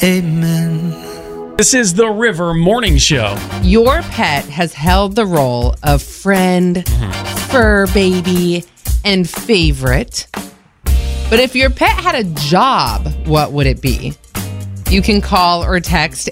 Amen. This is the River Morning Show. Your pet has held the role of friend, fur baby, and favorite. But if your pet had a job, what would it be? You can call or text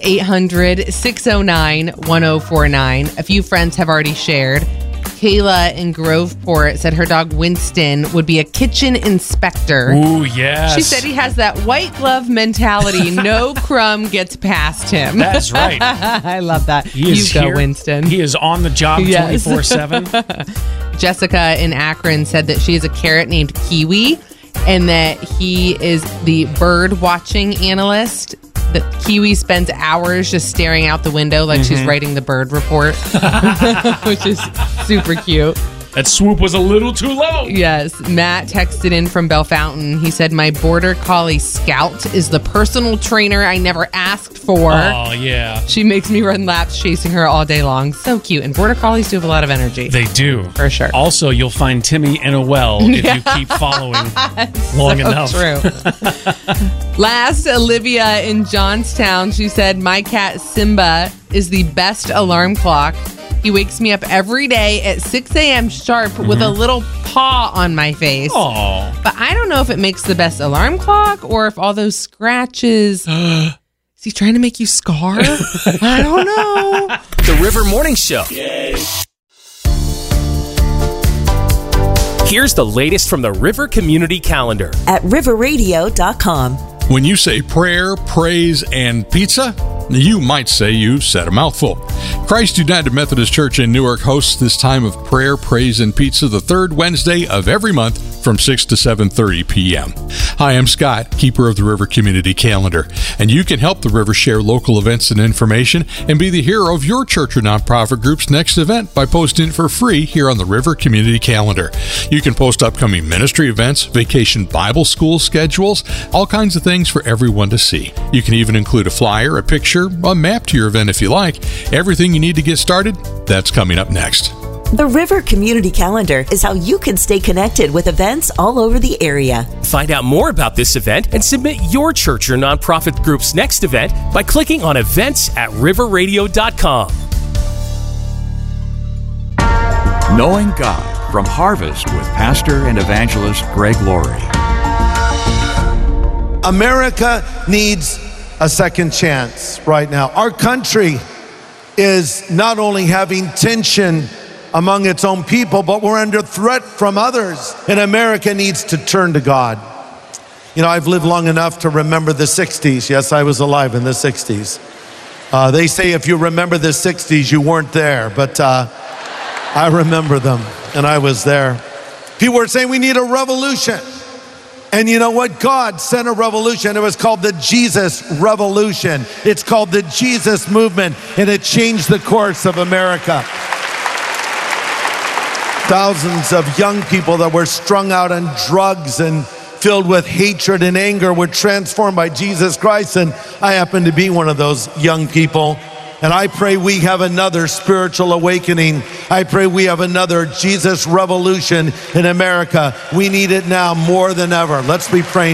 800-609-1049. A few friends have already shared. Kayla in Groveport said her dog Winston would be a kitchen inspector. Ooh, yes. She said he has that white glove mentality. No crumb gets past him. That's right. I love that. He is you go, here. Winston. He is on the job Yes. 24/7. Jessica in Akron said that she has a carrot named Kiwi and that he is the bird watching analyst. That Kiwi spends hours just staring out the window like she's writing the bird report, which is super cute. That swoop was a little too low. Yes. Matt texted in from Bellefontaine. He said, my border collie Scout is the personal trainer I never asked for. Oh, yeah. She makes me run laps chasing her all day long. So cute. And border collies do have a lot of energy. They do. For sure. Also, you'll find Timmy in a well if you keep following long enough. True. Last, Olivia in Johnstown. She said, my cat Simba is the best alarm clock. He wakes me up every day at 6 a.m. sharp with a little paw on my face. Oh. But I don't know if it makes the best alarm clock or if all those scratches... Is he trying to make you scar? I don't know. The River Morning Show. Here's the latest from the River Community Calendar at riverradio.com. When you say prayer, praise, and pizza, you might say you said a mouthful. Christ United Methodist Church in Newark hosts this time of prayer, praise, and pizza the third Wednesday of every month from 6 to 7:30 p.m. Hi, I'm Scott, keeper of the River Community Calendar, and you can help the River share local events and information and be the hero of your church or nonprofit group's next event by posting for free here on the River Community Calendar. You can post upcoming ministry events, vacation Bible school schedules, all kinds of things for everyone to see. You can even include a flyer, a picture, a map to your event if you like. Everything you need to get started, that's coming up next. The River Community Calendar is how you can stay connected with events all over the area. Find out more about this event and submit your church or nonprofit group's next event by clicking on events at riverradio.com. Knowing God from Harvest with Pastor and Evangelist Greg Laurie. America needs a second chance right now. Our country is not only having tension among its own people, but we're under threat from others. And America needs to turn to God. You know, I've lived long enough to remember the 60s. Yes, I was alive in the 60s. They say if you remember the 60s, you weren't there, but I remember them, and I was there. People were saying we need a revolution. And you know what? God sent a revolution. It was called the Jesus Revolution. It's called the Jesus Movement, and it changed the course of America. Thousands of young people that were strung out on drugs and filled with hatred and anger were transformed by Jesus Christ, and I happen to be one of those young people. And I pray we have another spiritual awakening. I pray we have another Jesus revolution in America. We need it now more than ever. Let's be praying.